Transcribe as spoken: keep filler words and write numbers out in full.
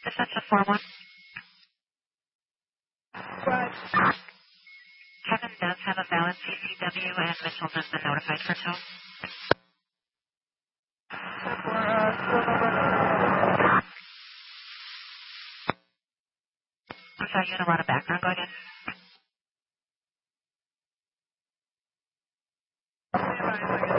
Defensive four one. Right. Kevin does have a valid C C W and Mitchell has been notified for tow. I'm sorry, you're going to run a background. Go again. Right,